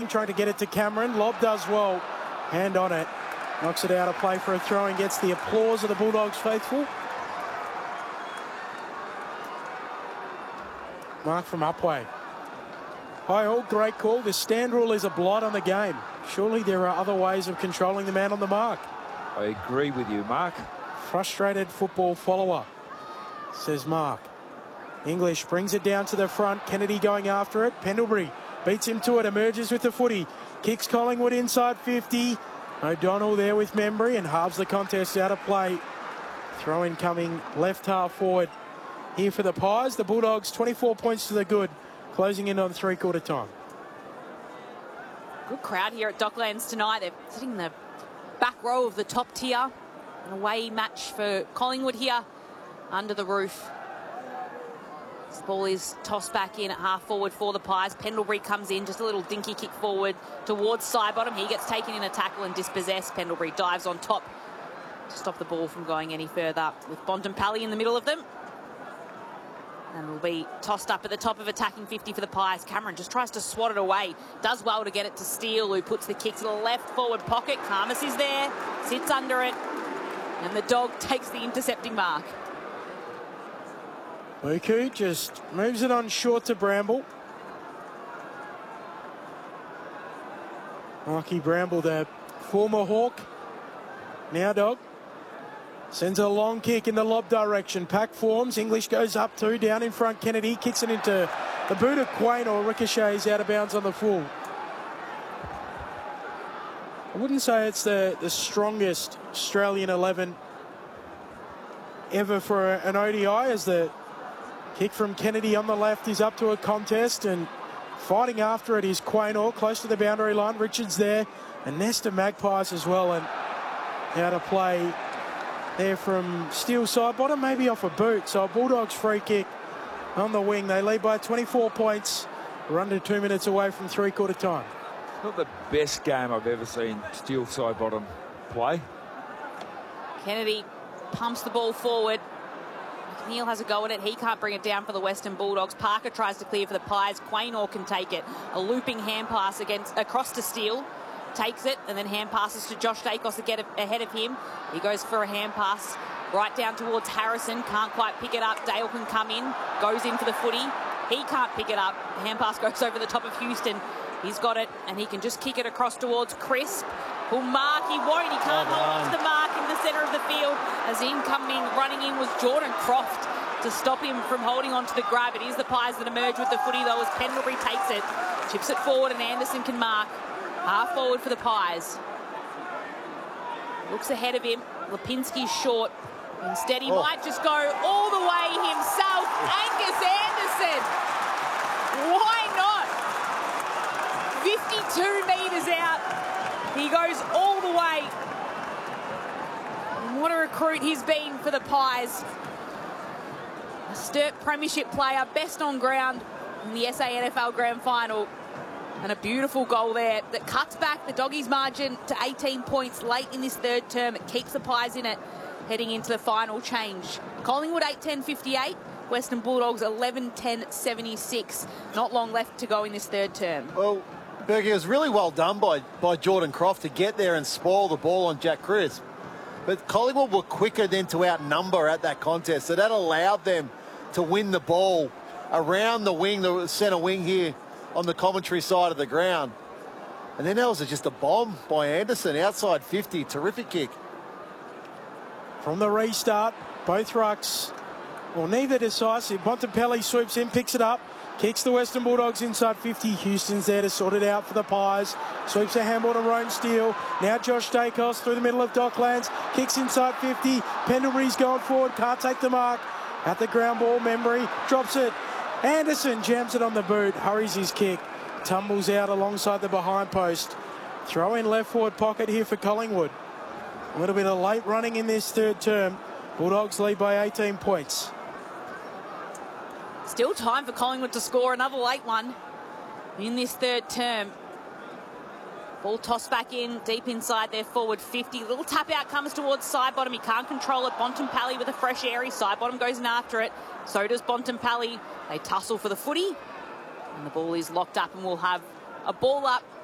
attacking, trying to get it to Cameron. Lob does well. Hand on it. Knocks it out of play for a throw and gets the applause of the Bulldogs faithful. Mark from Upway. Hi all, great call. The stand rule is a blight on the game. Surely there are other ways of controlling the man on the mark. I agree with you, Mark. Frustrated football follower, says Mark. English brings it down to the front. Kennedy going after it. Pendlebury beats him to it, emerges with the footy. Kicks Collingwood inside 50. O'Donnell there with Membry and halves the contest out of play. Throw in coming left half forward here for the Pies. The Bulldogs 24 points to the good, closing in on three-quarter time. Good crowd here at Docklands tonight. They're sitting in the back row of the top tier. An away match for Collingwood here under the roof. This ball is tossed back in at half forward for the Pies. Pendlebury comes in, just a little dinky kick forward towards Sidebottom. He gets taken in a tackle and dispossessed. Pendlebury dives on top to stop the ball from going any further, with Bontempelli in the middle of them. And will be tossed up at the top of attacking 50 for the Pies. Cameron just tries to swat it away. Does well to get it to Steele, who puts the kick to the left forward pocket. Karmas is there, sits under it, and the dog takes the intercepting mark. Buku just moves it on short to Bramble. Marky Bramble, the former Hawk, now dog. Sends a long kick in the lob direction. Pack forms. English goes up two. Down in front, Kennedy kicks it into the boot of Quain, or ricochets out of bounds on the full. I wouldn't say it's the strongest Australian 11 ever for an ODI, as the kick from Kennedy on the left is up to a contest, and fighting after it is Quaynor, close to the boundary line. Richards there, and nest of Magpies as well, and out of play there from Steele Sidebottom, maybe off a boot. So a Bulldogs free kick on the wing. They lead by 24 points. We're under 2 minutes away from three-quarter time. Not the best game I've ever seen Steele Sidebottom play. Kennedy pumps the ball forward. McNeil has a go at it. He can't bring it down for the Western Bulldogs. Parker tries to clear for the Pies. Quaynor can take it. A looping hand pass across to Steele. Takes it, and then hand passes to Josh Dacos to get ahead of him. He goes for a hand pass right down towards Harrison. Can't quite pick it up. Dale can come in. Goes in for the footy. He can't pick it up. Hand pass goes over the top of Houston. He's got it, and he can just kick it across towards Crisp. Will mark, he won't. He can't hold on to the mark in the centre of the field. As running in was Jordan Croft to stop him from holding on to the grab. It is the Pies that emerge with the footy, though, as Pendlebury takes it. Chips it forward, and Anderson can mark. Half forward for the Pies. Looks ahead of him. Lipinski's short. Instead, he might just go all the way himself. Angus Anderson. Why not? 52 metres out. He goes all the way. And what a recruit he's been for the Pies. A Sturt Premiership player, best on ground in the SANFL Grand Final. And a beautiful goal there that cuts back the Doggies' margin to 18 points late in this third term. It keeps the Pies in it heading into the final change. Collingwood 8-10-58. Western Bulldogs 11-10-76. Not long left to go in this third term. Well, Bergie, it was really well done by Jordan Croft to get there and spoil the ball on Jack Crisp. But Collingwood were quicker than to outnumber at that contest, so that allowed them to win the ball around the wing, the centre wing here on the commentary side of the ground. And then there was just a bomb by Anderson outside 50. Terrific kick. From the restart, both rucks, well, neither decisive. Bontempelli swoops in, picks it up, kicks the Western Bulldogs inside 50. Houston's there to sort it out for the Pies. Sweeps a handball to Roan Steele. Now Josh Dacos through the middle of Docklands. Kicks inside 50. Pendlebury's going forward, can't take the mark. At the ground ball, Membry drops it. Anderson jams it on the boot, hurries his kick, tumbles out alongside the behind post. Throw in left forward pocket here for Collingwood. A little bit of late running in this third term. Bulldogs lead by 18 points. Still time for Collingwood to score another late one in this third term. Ball tossed back in, deep inside their forward 50. Little tap out comes towards Sidebottom. He can't control it. Bontempelli with a fresh airy. Sidebottom goes in after it. So does Bontempelli. They tussle for the footy. And the ball is locked up, and we'll have a ball up